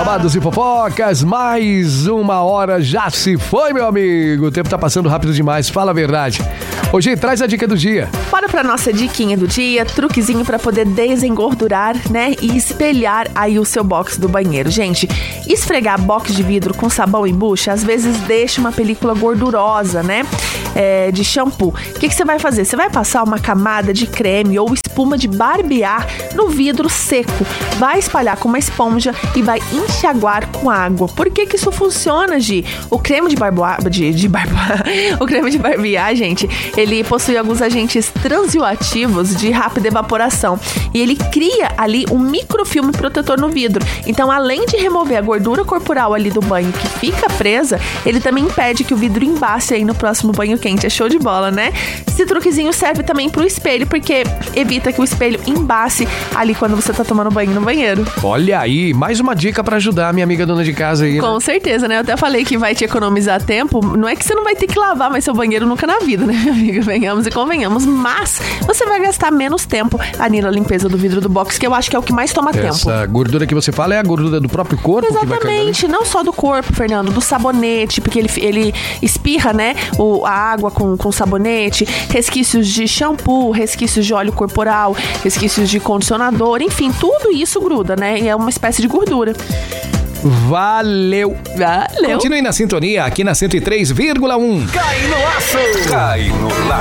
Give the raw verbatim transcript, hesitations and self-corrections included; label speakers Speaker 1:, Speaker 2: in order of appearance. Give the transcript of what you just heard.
Speaker 1: Babados e fofocas, mais uma hora já se foi, meu amigo. O tempo tá passando rápido demais, fala a verdade. Hoje traz a dica do dia.
Speaker 2: Bora pra nossa diquinha do dia, truquezinho pra poder desengordurar, né? E espelhar aí o seu box do banheiro. Gente, esfregar box de vidro com sabão em bucha, às vezes deixa uma película gordurosa, né? É, de shampoo. O que que você vai fazer? Você vai passar uma camada de creme ou espuma de barbear no vidro seco. Vai espalhar com uma esponja e vai enxaguar com água. Por que que isso funciona, Gi? O creme de barbear, de, de barbear, o creme de barbear, gente, ele possui alguns agentes transioativos de rápida evaporação e ele cria ali um microfilme protetor no vidro. Então, além de remover a gordura corporal ali do banho que fica presa, ele também impede que o vidro embace aí no próximo banho quente. É show de bola, né? Esse truquezinho serve também pro espelho, porque evita que o espelho embace ali quando você tá tomando banho no banheiro.
Speaker 1: Olha aí, mais uma dica pra ajudar a minha amiga dona de casa aí, né?
Speaker 2: Com certeza, né? Eu até falei que vai te economizar tempo. Não é que você não vai ter que lavar mais seu banheiro nunca na vida, né, minha amiga? Venhamos e convenhamos. Mas você vai gastar menos tempo ali na limpeza do vidro do box, que eu acho que é o que mais toma tempo.
Speaker 1: Essa gordura que você fala é a gordura do próprio corpo?
Speaker 2: Exatamente, não só do corpo, Fernando, do sabonete, porque ele, ele espirra, né, o, a água com, com sabonete, resquícios de shampoo, resquícios de óleo corporal, resquícios de condicionador, enfim, tudo isso gruda, né, e é uma espécie de gordura.
Speaker 1: Valeu!
Speaker 2: Valeu!
Speaker 1: Continue na sintonia aqui na cento e três vírgula um.
Speaker 3: Cai no laço! Cai no laço!